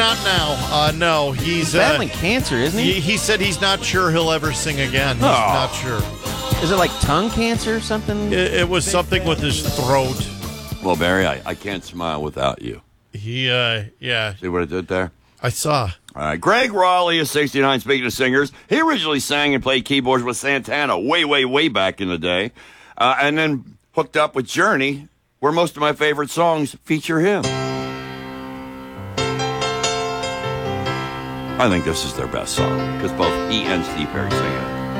Not now. No, he's battling cancer, isn't he? He said he's not sure he'll ever sing again. He's not sure. Is it like tongue cancer or something? It was something with his throat. Well, Barry, I can't smile without you. Yeah. See what I did there? I saw. All right. Greg Raleigh is 69. Speaking of singers, he originally sang and played keyboards with Santana way back in the day. And then hooked up with Journey, where most of my favorite songs feature him. I think this is their best song, because both he and Steve Perry sing it.